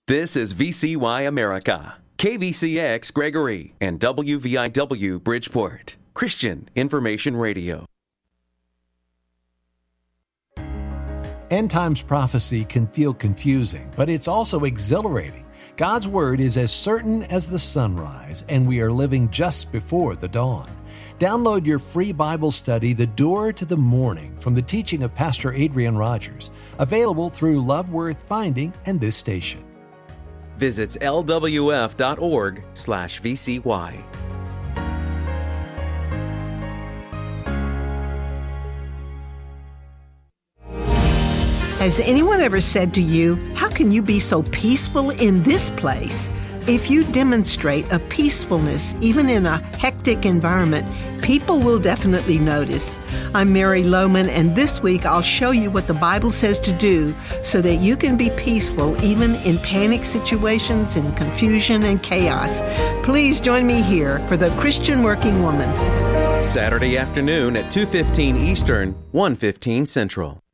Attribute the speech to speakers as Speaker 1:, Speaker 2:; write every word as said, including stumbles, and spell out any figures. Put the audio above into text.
Speaker 1: This is V C Y America, K V C X Gregory, and W V I W Bridgeport, Christian Information Radio.
Speaker 2: End times prophecy can feel confusing, but it's also exhilarating. God's Word is as certain as the sunrise, and we are living just before the dawn. Download your free Bible study, The Door to the Morning, from the teaching of Pastor Adrian Rogers, available through Love Worth Finding and this station.
Speaker 1: Visit L W F dot org slash V C Y.
Speaker 3: Has anyone ever said to you, how can you be so peaceful in this place? If you demonstrate a peacefulness, even in a hectic environment, people will definitely notice. I'm Mary Lohman, and this week I'll show you what the Bible says to do so that you can be peaceful even in panic situations, in confusion and chaos. Please join me here for the Christian Working Woman.
Speaker 1: Saturday afternoon at two fifteen Eastern, one fifteen Central.